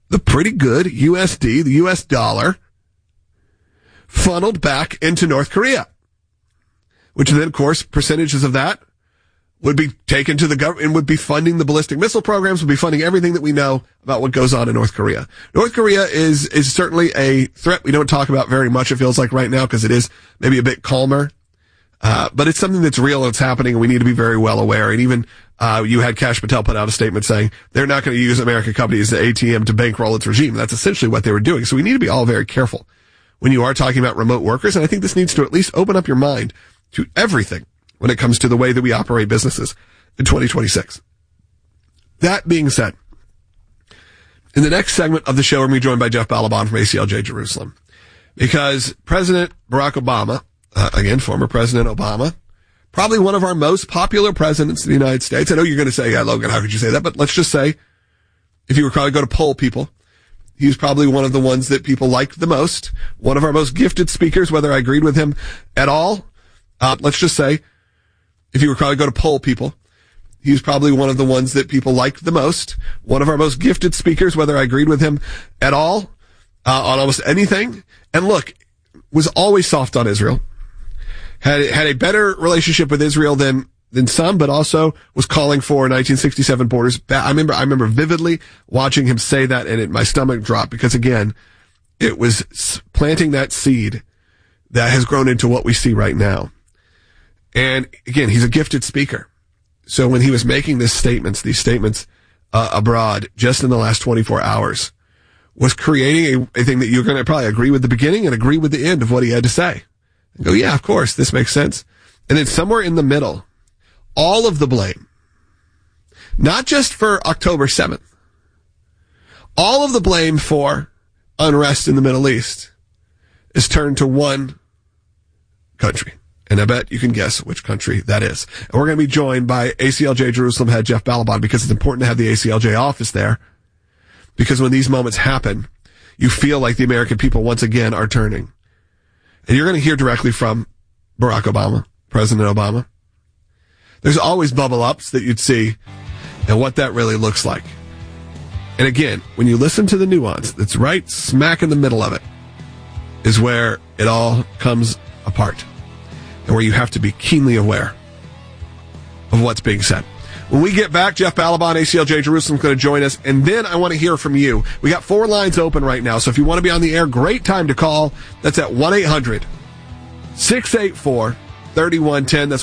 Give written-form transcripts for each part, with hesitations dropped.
the pretty good USD, the US dollar, funneled back into North Korea, which then, of course, percentages of that would be taken to the government and would be funding the ballistic missile programs, would be funding everything that we know about what goes on in North Korea. North Korea is certainly a threat we don't talk about very much, it feels like right now, because it is maybe a bit calmer. But it's something that's real and it's happening, and we need to be very well aware. And even, you had Kash Patel put out a statement saying they're not going to use American companies as the ATM to bankroll its regime. That's essentially what they were doing. So we need to be all very careful when you are talking about remote workers. And I think this needs to at least open up your mind to everything when it comes to the way that we operate businesses in 2026. That being said, in the next segment of the show, we're going to be joined by Jeff Balaban from ACLJ Jerusalem, because President Barack Obama, again, former President Obama, probably one of our most popular presidents in the United States. I know you're going to say, yeah, Logan, how could you say that? But let's just say, if you were probably go to poll people, he's probably one of the ones that people liked the most, one of our most gifted speakers, whether I agreed with him at all. Let's just say, if you were probably go to poll people, he's probably one of the ones that people liked the most, one of our most gifted speakers, whether I agreed with him at all, on almost anything. And look, was always soft on Israel, had a better relationship with Israel than some, but also was calling for 1967 borders. I remember vividly watching him say that, and my stomach dropped, because again, it was planting that seed that has grown into what we see right now. And again, he's a gifted speaker. So when he was making these statements abroad just in the last 24 hours, was creating a thing that you're going to probably agree with the beginning and agree with the end of what he had to say. And go, yeah, of course, this makes sense. And then somewhere in the middle, all of the blame, not just for October 7th, all of the blame for unrest in the Middle East is turned to one country. And I bet you can guess which country that is. And we're going to be joined by ACLJ Jerusalem head Jeff Balaban, because it's important to have the ACLJ office there. Because when these moments happen, you feel like the American people once again are turning. And you're going to hear directly from Barack Obama, President Obama. There's always bubble ups that you'd see and what that really looks like. And again, when you listen to the nuance that's right smack in the middle of it is where it all comes apart, and where you have to be keenly aware of what's being said. When we get back, Jeff Balaban, ACLJ Jerusalem, is going to join us, and then I want to hear from you. We got 4 lines open right now, so if you want to be on the air, great time to call. That's at 1-800-684-3110. That's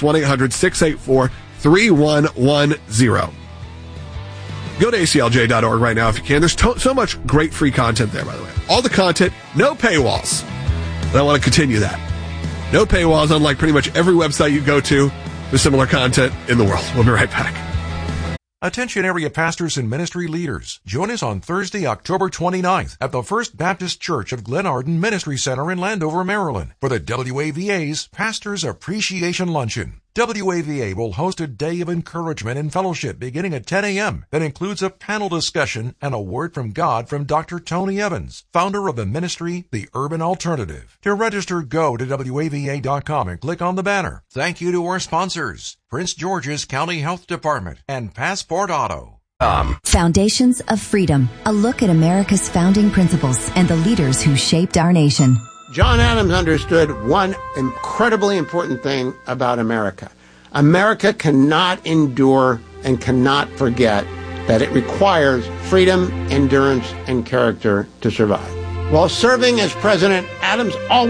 1-800-684-3110. Go to aclj.org right now if you can. There's so much great free content there, by the way. All the content, no paywalls. And I want to continue that. No paywalls, unlike pretty much every website you go to with similar content in the world. We'll be right back. Attention area pastors and ministry leaders. Join us on Thursday, October 29th at the First Baptist Church of Glen Arden Ministry Center in Landover, Maryland for the WAVA's Pastors Appreciation Luncheon. WAVA will host a day of encouragement and fellowship beginning at 10 a.m. that includes a panel discussion and a word from God from Dr. Tony Evans, founder of the ministry, The Urban Alternative. To register, go to WAVA.com and click on the banner. Thank you to our sponsors, Prince George's County Health Department and Passport Auto. Foundations of Freedom, a look at America's founding principles and the leaders who shaped our nation. John Adams understood one incredibly important thing about America. America cannot endure and cannot forget that it requires freedom, endurance, and character to survive. While serving as president, Adams always